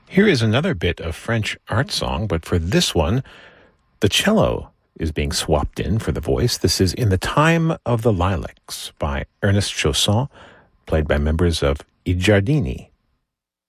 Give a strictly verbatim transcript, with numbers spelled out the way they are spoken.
Here is another bit of French art song, but for this one, the cello is being swapped in for the voice. This is In the Time of the Lilacs by Ernest Chausson, played by members of I Giardini.